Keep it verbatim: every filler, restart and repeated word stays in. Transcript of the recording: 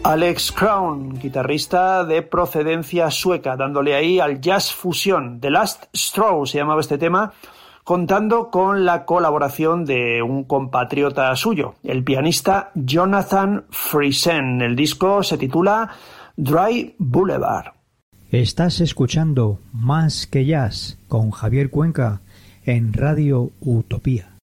Alex Crown, guitarrista de procedencia sueca, dándole ahí al jazz fusión. The Last Straw se llamaba este tema, contando con la colaboración de un compatriota suyo, el pianista Jonathan Friesen. El disco se titula Dry Boulevard. Estás escuchando Más que Jazz con Javier Cuenca en Radio Utopía.